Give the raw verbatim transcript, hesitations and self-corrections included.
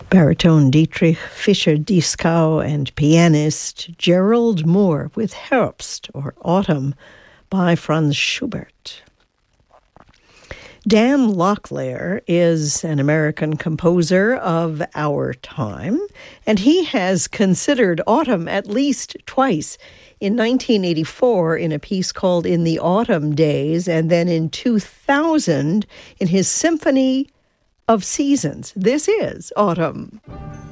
Baritone Dietrich Fischer-Dieskau and pianist Gerald Moore with Herbst, or Autumn, by Franz Schubert. Dan Locklear is an American composer of our time, and he has considered autumn at least twice. In nineteen eighty-four, in a piece called In the Autumn Days, and then in two thousand, in his Symphony of Seasons. This is Autumn.